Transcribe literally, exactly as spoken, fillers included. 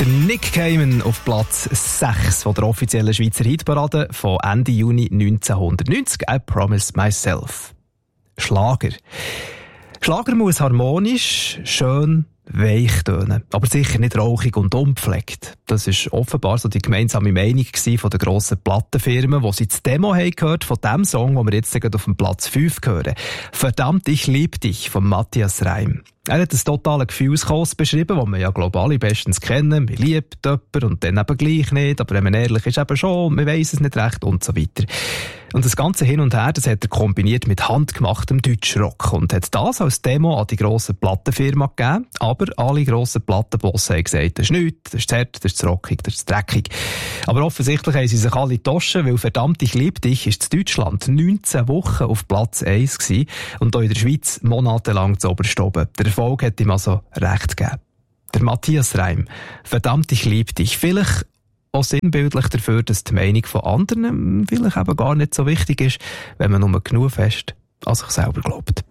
Der Nick Cayman auf Platz sechs von der offiziellen Schweizer Hitparade von Ende Juni neunzehnhundertneunzig. I Promise Myself. Schlager. Schlager muss harmonisch, schön, weich tönen, aber sicher nicht rauchig und unpflegt. Das ist offenbar so die gemeinsame Meinung von der grossen Plattenfirmen, wo sie das Demo haben gehört von dem Song, den wir jetzt auf dem Platz fünf hören. «Verdammt, ich lieb dich» von Matthias Reim. Er hat ein totales Gefühlschaos beschrieben, das wir ja global bestens kennen. Man liebt jemanden und dann eben gleich nicht, aber wenn man ehrlich ist, eben schon, man weiss es nicht recht und so weiter. Und das ganze Hin und Her, das hat er kombiniert mit handgemachtem Deutschrock und hat das als Demo an die grosse Plattenfirma gegeben. Aber alle grossen Plattenbosse haben gesagt, das ist nichts, das ist zu hart, das ist zu rockig, das ist zu dreckig. Aber offensichtlich haben sie sich alle getauscht, weil «Verdammt, ich lieb dich» ist in Deutschland neunzehn Wochen auf Platz eins gewesen und auch in der Schweiz monatelang zu oberst oben. Der Erfolg hat ihm also recht gegeben. Der Matthias Reim, «Verdammt, ich lieb dich». Vielleicht auch sinnbildlich dafür, dass die Meinung von anderen vielleicht eben gar nicht so wichtig ist, wenn man nur genug fest an sich selber glaubt.